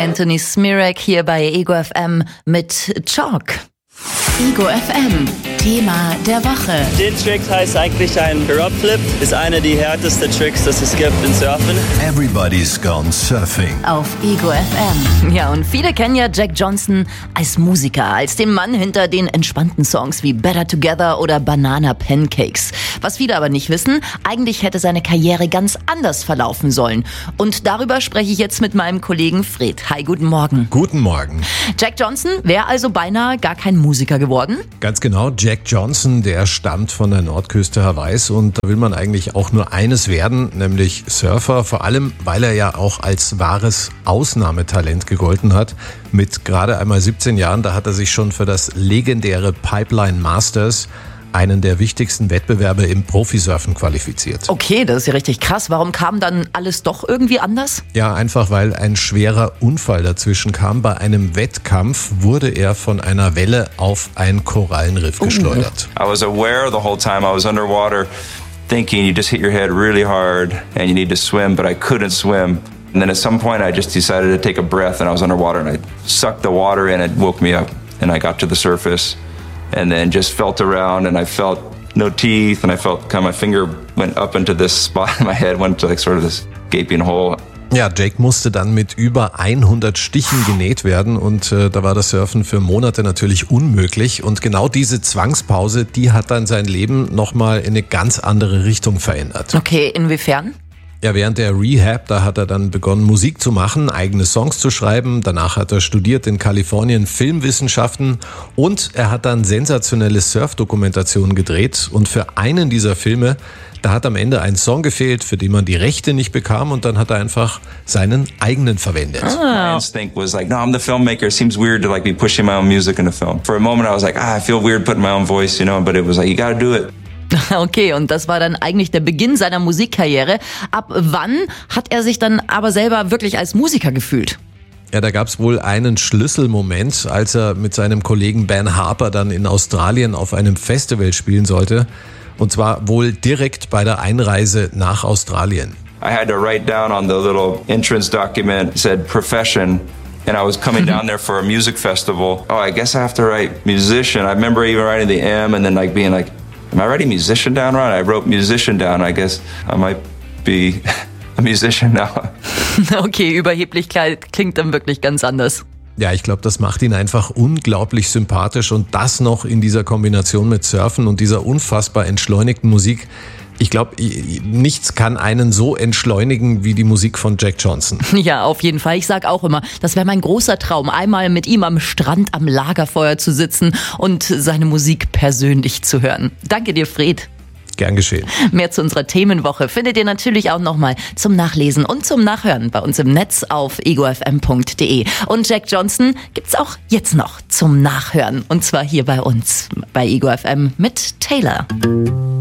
Anthony Smirek hier bei Ego FM mit Chalk. Ego FM, Thema der Woche. Den Trick heißt eigentlich ein Drop Flip. Ist einer der härtesten Tricks, das es gibt im Surfen. Everybody's gone surfing. Auf Ego FM. Ja, und viele kennen ja Jack Johnson als Musiker, als den Mann hinter den entspannten Songs wie Better Together oder Banana Pancakes. Was viele aber nicht wissen, eigentlich hätte seine Karriere ganz anders verlaufen sollen. Und darüber spreche ich jetzt mit meinem Kollegen Fred. Hi, guten Morgen. Guten Morgen. Jack Johnson wäre also beinahe gar kein Musiker geworden? Ganz genau, Jack Johnson, der stammt von der Nordküste Hawaiis und da will man eigentlich auch nur eines werden, nämlich Surfer, vor allem weil er ja auch als wahres Ausnahmetalent gegolten hat. Mit gerade einmal 17 Jahren, da hat er sich schon für das legendäre Pipeline Masters, einen der wichtigsten Wettbewerbe im Profisurfen, qualifiziert. Okay, das ist ja richtig krass. Warum kam dann alles doch irgendwie anders? Ja, einfach weil ein schwerer Unfall dazwischen kam. Bei einem Wettkampf wurde er von einer Welle auf ein Korallenriff geschleudert. I was aware the whole time I was underwater, thinking you just hit your head really hard and you need to swim, but I couldn't swim. And then at some point I just decided to take a breath and I was underwater and I sucked the water in and it woke me up and I got to the surface. And then just felt around and I felt no teeth and I felt kind of my finger went up into this spot in my head, went to like sort of this gaping hole. Ja, Jake musste dann mit über 100 Stichen genäht werden und da war das Surfen für Monate natürlich unmöglich. Und genau diese Zwangspause, die hat dann sein Leben nochmal in eine ganz andere Richtung verändert. Okay, inwiefern? Ja, während der Rehab, da hat er dann begonnen, Musik zu machen, eigene Songs zu schreiben. Danach hat er studiert in Kalifornien Filmwissenschaften und er hat dann sensationelle Surfdokumentationen gedreht. Und für einen dieser Filme, da hat am Ende ein Song gefehlt, für den man die Rechte nicht bekam und dann hat er einfach seinen eigenen verwendet. My instinct was like, no, I'm the filmmaker. It seems weird to like be pushing my own music in the film. For a moment I was like, I feel weird putting my own voice, but it was like, you gotta do it. Okay, und das war dann eigentlich der Beginn seiner Musikkarriere. Ab wann hat er sich dann aber selber wirklich als Musiker gefühlt? Ja, da gab's wohl einen Schlüsselmoment, als er mit seinem Kollegen Ben Harper dann in Australien auf einem Festival spielen sollte. Und zwar wohl direkt bei der Einreise nach Australien. I had to write down on the little entrance document, it said profession. And I was coming down there for a music festival. Oh, I guess I have to write musician. I remember even writing the M and then like being like, am I writing musician down right? I wrote musician down. I guess I might be a musician now. Okay, Überheblichkeit klingt dann wirklich ganz anders. Ja, ich glaube, das macht ihn einfach unglaublich sympathisch und das noch in dieser Kombination mit Surfen und dieser unfassbar entschleunigten Musik. Ich glaube, nichts kann einen so entschleunigen wie die Musik von Jack Johnson. Ja, auf jeden Fall. Ich sag auch immer, das wäre mein großer Traum, einmal mit ihm am Strand am Lagerfeuer zu sitzen und seine Musik persönlich zu hören. Danke dir, Fred. Gern geschehen. Mehr zu unserer Themenwoche findet ihr natürlich auch nochmal zum Nachlesen und zum Nachhören bei uns im Netz auf egofm.de. Und Jack Johnson gibt's auch jetzt noch zum Nachhören. Und zwar hier bei uns, bei Ego FM mit Taylor.